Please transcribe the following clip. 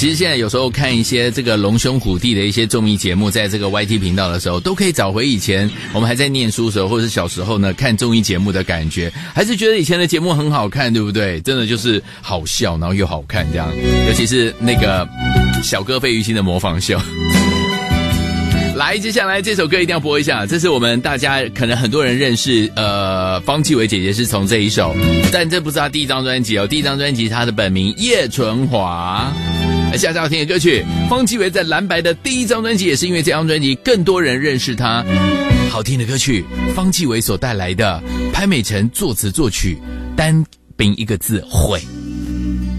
其实现在有时候看一些这个龙兄虎弟的一些综艺节目，在这个 YT 频道的时候，都可以找回以前我们还在念书的时候，或者是小时候呢看综艺节目的感觉，还是觉得以前的节目很好看，对不对？真的就是好笑，然后又好看这样，尤其是那个小哥费玉清的模仿秀。来，接下来这首歌一定要播一下，这是我们大家可能很多人认识，方季韦姐姐是从这一首，但这不是她第一张专辑哦，第一张专辑她的本名叶纯华。下次要听的歌曲，方季韦在蓝白的第一张专辑，也是因为这张专辑更多人认识她。好听的歌曲，方季韦所带来的，潘美辰作词作曲，单凭一个字毁。